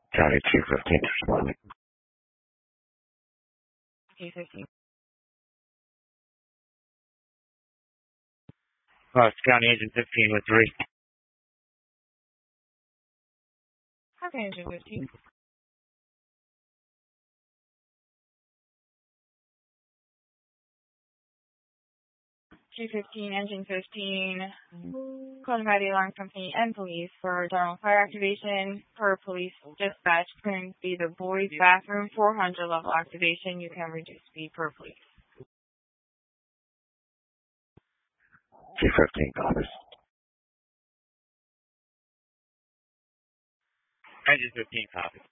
County 215 responding. K15. County Agent 15 with 3. Okay, Engine 15. G15, Engine 15, Codified Alarm Company and police for general fire activation. Per police dispatch, can be the boys' bathroom 400 level activation. You can reduce speed per police. G15 copies. Engine 15 copies.